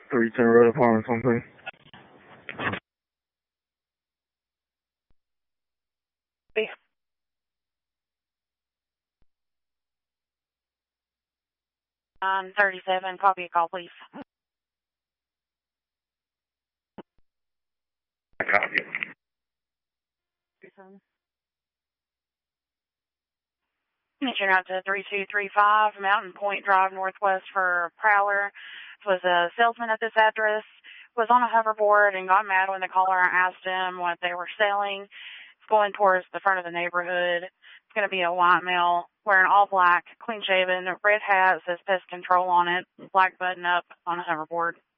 310 Red Apartment, something. B. 37, copy a call, please. I copy. Mention out to 3235 Mountain Point Drive Northwest for Prowler. Was a salesman at this address, was on a hoverboard and got mad when the caller asked him what they were selling. It's going towards the front of the neighborhood. It's going to be a white male wearing all black, clean shaven, red hat, says pest control on it, black button up on a hoverboard.